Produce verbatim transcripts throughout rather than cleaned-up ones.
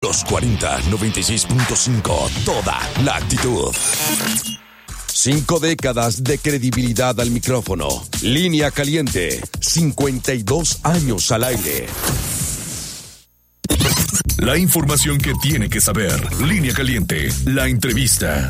dos cuarenta, noventa y seis punto cinco, toda la actitud. Cinco décadas de credibilidad al micrófono. Línea Caliente, cincuenta y dos años al aire. La información que tiene que saber. Línea Caliente, la entrevista.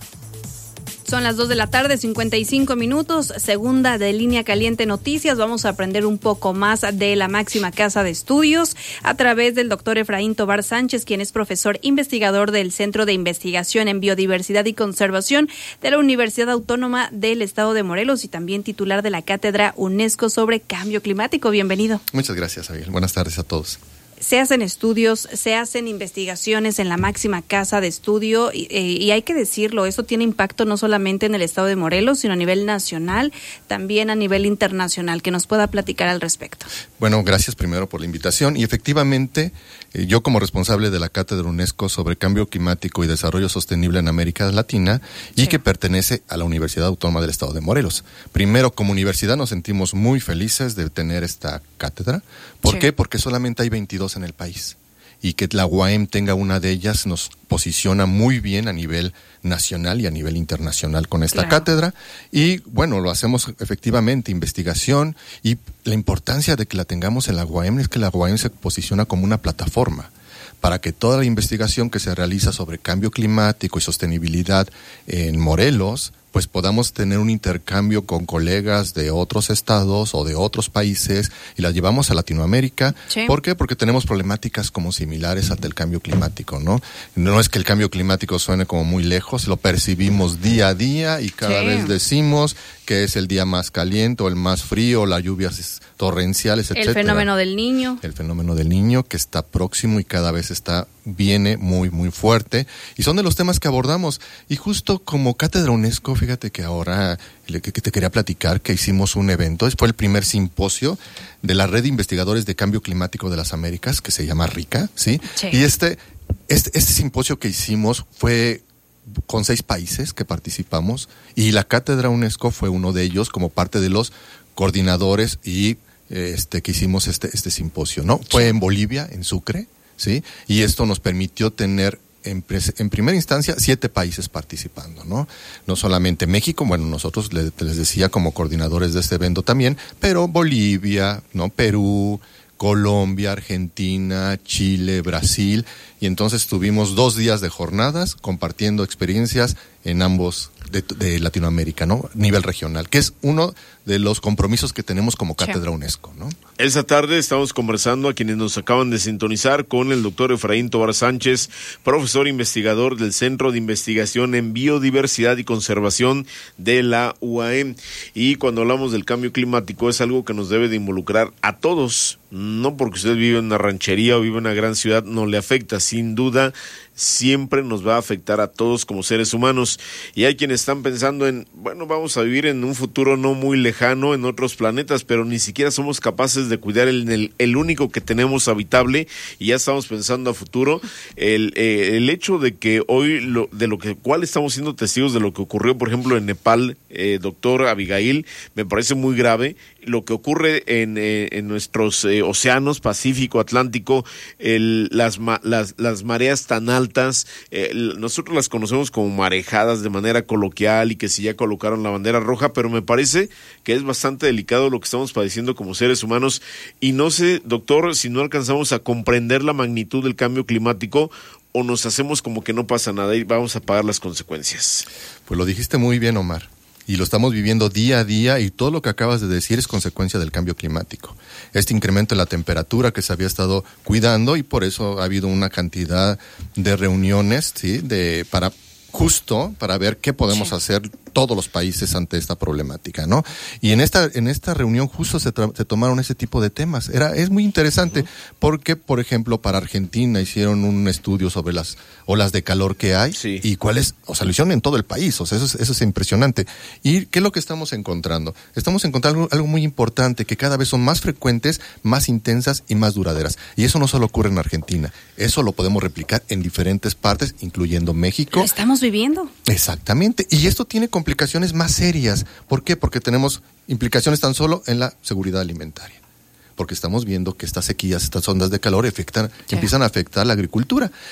Son las dos de la tarde, cincuenta y cinco minutos, segunda de Línea Caliente Noticias. Vamos a aprender un poco más de la máxima casa de estudios a través del doctor Efraín Tovar Sánchez, quien es profesor investigador del Centro de Investigación en Biodiversidad y Conservación de la Universidad Autónoma del Estado de Morelos y también titular de la Cátedra UNESCO sobre Cambio Climático. Bienvenido. Muchas gracias, Abiel. Buenas tardes a todos. Se hacen estudios, se hacen investigaciones en la máxima casa de estudio y, y hay que decirlo, eso tiene impacto no solamente en el estado de Morelos, sino a nivel nacional, también a nivel internacional. Que nos pueda platicar al respecto. Bueno, gracias primero por la invitación y efectivamente eh, yo como responsable de la Cátedra UNESCO sobre Cambio Climático y Desarrollo Sostenible en América Latina y sí. que pertenece a la Universidad Autónoma del Estado de Morelos. Primero, como universidad nos sentimos muy felices de tener esta cátedra. ¿Por sí. qué? Porque solamente hay veintidós en el país y que la U A M tenga una de ellas nos posiciona muy bien a nivel nacional y a nivel internacional con esta claro. cátedra y bueno, lo hacemos efectivamente, investigación y la importancia de que la tengamos en la U A M es que la U A M se posiciona como una plataforma para que toda la investigación que se realiza sobre cambio climático y sostenibilidad en Morelos pues podamos tener un intercambio con colegas de otros estados o de otros países y las llevamos a Latinoamérica. Sí. ¿Por qué? Porque tenemos problemáticas como similares al del cambio climático, ¿no? No es que el cambio climático suene como muy lejos, lo percibimos día a día y cada sí. vez decimos que es el día más caliente o el más frío, las lluvias torrenciales, etcétera. El fenómeno del niño. El fenómeno del niño que está próximo y cada vez está viene muy, muy fuerte. Y son de los temas que abordamos. Y justo como Cátedra UNESCO, fíjate que ahora que te quería platicar que hicimos un evento, fue el primer simposio de la Red de Investigadores de Cambio Climático de las Américas, que se llama RICA, ¿sí? sí. Y este, este, este simposio que hicimos fue con seis países que participamos y la Cátedra UNESCO fue uno de ellos como parte de los coordinadores y este que hicimos este, este simposio, ¿no? Sí. Fue en Bolivia, en Sucre, ¿sí? Y esto nos permitió tener En, en primera instancia, siete países participando, ¿no? No solamente México, bueno, nosotros les, les decía como coordinadores de este evento también, pero Bolivia, ¿no? Perú, Colombia, Argentina, Chile, Brasil, y entonces tuvimos dos días de jornadas compartiendo experiencias en ambos de, de Latinoamérica, ¿no? Nivel regional, que es uno de los compromisos que tenemos como Cátedra sí. UNESCO, ¿no? Esta tarde estamos conversando a quienes nos acaban de sintonizar con el doctor Efraín Tovar Sánchez, profesor investigador del Centro de Investigación en Biodiversidad y Conservación de la U A M. Y cuando hablamos del cambio climático es algo que nos debe de involucrar a todos, no porque usted vive en una ranchería o vive en una gran ciudad, no le afecta, sin duda siempre nos va a afectar a todos como seres humanos. Y hay quienes están pensando en, bueno, vamos a vivir en un futuro no muy lejano en otros planetas, pero ni siquiera somos capaces de cuidar el, el, el único que tenemos habitable y ya estamos pensando a futuro. El, eh, el hecho de que hoy, lo, de lo que cual estamos siendo testigos de lo que ocurrió, por ejemplo, en Nepal, eh, doctor Abigail, me parece muy grave. Lo que ocurre en, eh, en nuestros eh, océanos, Pacífico, Atlántico, el, las, ma, las, las mareas tan altas, eh, nosotros las conocemos como marejadas de manera coloquial y que si ya colocaron la bandera roja, pero me parece que es bastante delicado lo que estamos padeciendo como seres humanos y no sé, doctor, si no alcanzamos a comprender la magnitud del cambio climático o nos hacemos como que no pasa nada y vamos a pagar las consecuencias. Pues lo dijiste muy bien, Omar. Y lo estamos viviendo día a día y todo lo que acabas de decir es consecuencia del cambio climático. Este incremento en la temperatura que se había estado cuidando y por eso ha habido una cantidad de reuniones, ¿sí? de para justo para ver qué podemos sí. hacer todos los países ante esta problemática, ¿no? Y en esta en esta reunión justo se, tra- se tomaron ese tipo de temas. Era es muy interesante uh-huh. porque, por ejemplo, para Argentina hicieron un estudio sobre las olas de calor que hay sí. y cuáles, o sea, lo hicieron en todo el país, o sea, eso es, eso es impresionante. ¿Y qué es lo que estamos encontrando? Estamos encontrando algo, algo muy importante, que cada vez son más frecuentes, más intensas y más duraderas. Y eso no solo ocurre en Argentina, eso lo podemos replicar en diferentes partes, incluyendo México. Lo estamos viviendo. Exactamente. Y esto tiene complicaciones más serias. ¿Por qué? Porque tenemos implicaciones tan solo en la seguridad alimentaria. Porque estamos viendo que estas sequías, estas ondas de calor afectan, sí. empiezan a afectar la agricultura.